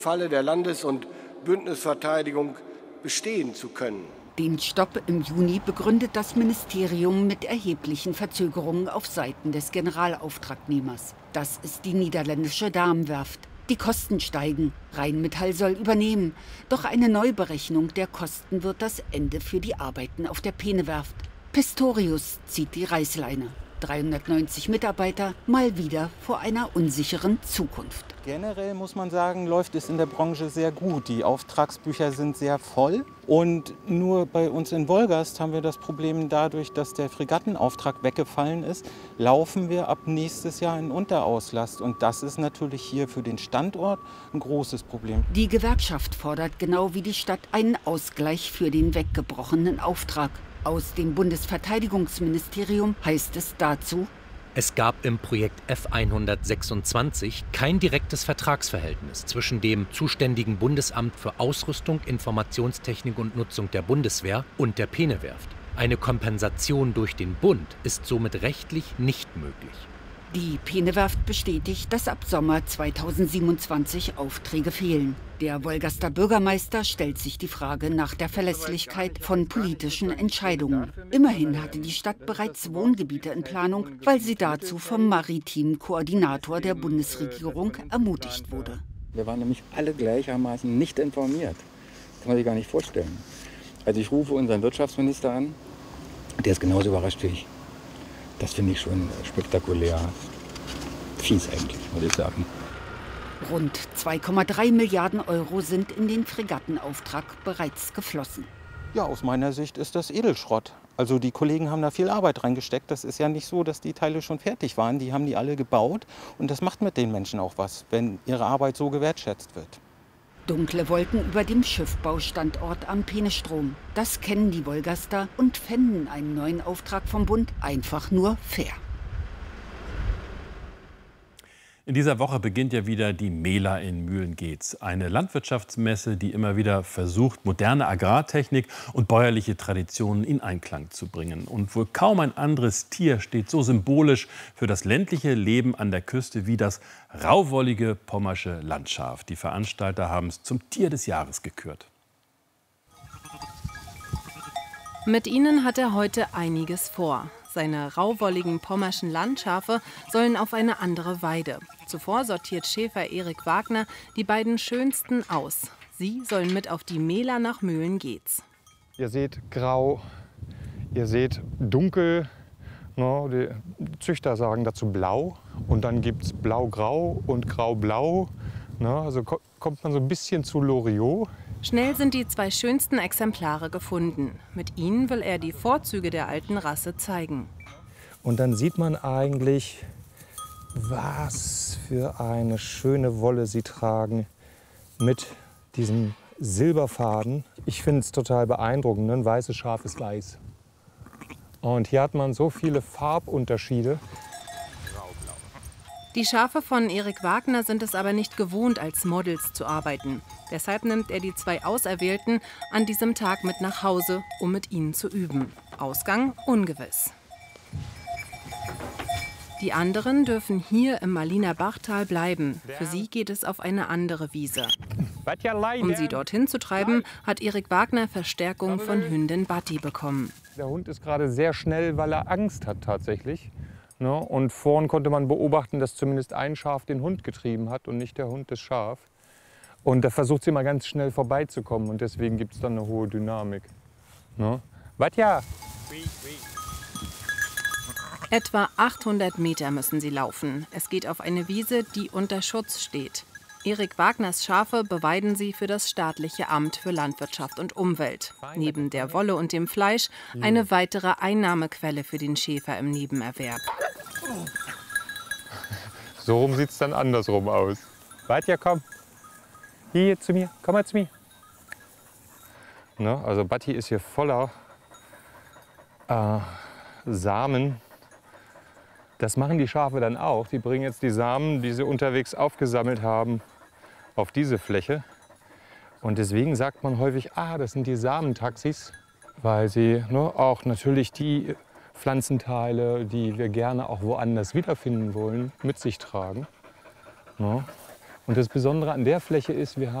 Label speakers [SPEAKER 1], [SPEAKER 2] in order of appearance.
[SPEAKER 1] Falle der Landes- und Bündnisverteidigung bestehen zu können.
[SPEAKER 2] Den Stopp im Juni begründet das Ministerium mit erheblichen Verzögerungen auf Seiten des Generalauftragnehmers. Das ist die niederländische Damen-Werft. Die Kosten steigen. Rheinmetall soll übernehmen. Doch eine Neuberechnung der Kosten wird das Ende für die Arbeiten auf der Peene-Werft. Pistorius zieht die Reißleine. 390 Mitarbeiter mal wieder vor einer unsicheren Zukunft.
[SPEAKER 3] Generell muss man sagen, läuft es in der Branche sehr gut. Die Auftragsbücher sind sehr voll. Und nur bei uns in Wolgast haben wir das Problem, dadurch, dass der Fregattenauftrag weggefallen ist, laufen wir ab nächstes Jahr in Unterauslast. Und das ist natürlich hier für den Standort ein großes Problem.
[SPEAKER 2] Die Gewerkschaft fordert genau wie die Stadt einen Ausgleich für den weggebrochenen Auftrag. Aus dem Bundesverteidigungsministerium heißt es dazu:
[SPEAKER 4] Es gab im Projekt F126 kein direktes Vertragsverhältnis zwischen dem zuständigen Bundesamt für Ausrüstung, Informationstechnik und Nutzung der Bundeswehr und der Peene-Werft. Eine Kompensation durch den Bund ist somit rechtlich nicht möglich.
[SPEAKER 2] Die Peene-Werft bestätigt, dass ab Sommer 2027 Aufträge fehlen. Der Wolgaster Bürgermeister stellt sich die Frage nach der Verlässlichkeit von politischen Entscheidungen. Immerhin hatte die Stadt bereits Wohngebiete in Planung, weil sie dazu vom maritimen Koordinator der Bundesregierung ermutigt wurde.
[SPEAKER 5] Wir waren nämlich alle gleichermaßen nicht informiert. Das kann man sich gar nicht vorstellen. Also ich rufe unseren Wirtschaftsminister an, der ist genauso überrascht wie ich. Das finde ich schon spektakulär fies eigentlich, würde ich sagen.
[SPEAKER 2] Rund 2,3 Milliarden Euro sind in den Fregattenauftrag bereits geflossen.
[SPEAKER 3] Ja, aus meiner Sicht ist das Edelschrott. Also die Kollegen haben da viel Arbeit reingesteckt. Das ist ja nicht so, dass die Teile schon fertig waren. Die haben die alle gebaut. Und das macht mit den Menschen auch was, wenn ihre Arbeit so gewertschätzt wird.
[SPEAKER 2] Dunkle Wolken über dem Schiffbaustandort am Peenestrom. Das kennen die Wolgaster und fänden einen neuen Auftrag vom Bund einfach nur fair.
[SPEAKER 6] In dieser Woche beginnt ja wieder die Mela in Mühlengeetz. Eine Landwirtschaftsmesse, die immer wieder versucht, moderne Agrartechnik und bäuerliche Traditionen in Einklang zu bringen. Und wohl kaum ein anderes Tier steht so symbolisch für das ländliche Leben an der Küste wie das rauwollige pommersche Landschaf. Die Veranstalter haben es zum Tier des Jahres gekürt.
[SPEAKER 7] Mit ihnen hat er heute einiges vor. Seine rauwolligen pommerschen Landschafe sollen auf eine andere Weide. Zuvor sortiert Schäfer Erik Wagner die beiden schönsten aus. Sie sollen mit auf die Mela nach Mühlengeetz.
[SPEAKER 8] Ihr seht grau, ihr seht dunkel. Die Züchter sagen dazu blau. Und dann gibt es blau-grau und grau-blau. Also kommt man so ein bisschen zu Loriot.
[SPEAKER 7] Schnell sind die zwei schönsten Exemplare gefunden. Mit ihnen will er die Vorzüge der alten Rasse zeigen.
[SPEAKER 8] Und dann sieht man eigentlich, was für eine schöne Wolle sie tragen mit diesem Silberfaden. Ich finde es total beeindruckend. Ein weißes Schaf ist weiß. Und hier hat man so viele Farbunterschiede.
[SPEAKER 7] Die Schafe von Erik Wagner sind es aber nicht gewohnt, als Models zu arbeiten. Deshalb nimmt er die zwei Auserwählten an diesem Tag mit nach Hause, um mit ihnen zu üben. Ausgang ungewiss. Die anderen dürfen hier im Maliner Bachtal bleiben. Für sie geht es auf eine andere Wiese. Um sie dorthin zu treiben, hat Erik Wagner Verstärkung von Hündin Batti bekommen.
[SPEAKER 8] Der Hund ist gerade sehr schnell, weil er Angst hat tatsächlich. Und vorn konnte man beobachten, dass zumindest ein Schaf den Hund getrieben hat und nicht der Hund das Schaf. Und da versucht sie mal ganz schnell vorbeizukommen und deswegen gibt es dann eine hohe Dynamik. Batja!
[SPEAKER 7] Etwa 800 Meter müssen sie laufen. Es geht auf eine Wiese, die unter Schutz steht. Erik Wagners Schafe beweiden sie für das staatliche Amt für Landwirtschaft und Umwelt. Neben der Wolle und dem Fleisch eine weitere Einnahmequelle für den Schäfer im Nebenerwerb.
[SPEAKER 8] So rum sieht es dann andersrum aus. Batja, komm. Hier zu mir. Komm mal zu mir. Also Batti ist hier voller Samen. Das machen die Schafe dann auch. Die bringen jetzt die Samen, die sie unterwegs aufgesammelt haben, auf diese Fläche. Und deswegen sagt man häufig, das sind die Samentaxis, weil sie auch natürlich die Pflanzenteile, die wir gerne auch woanders wiederfinden wollen, mit sich tragen. Und das Besondere an der Fläche ist, wir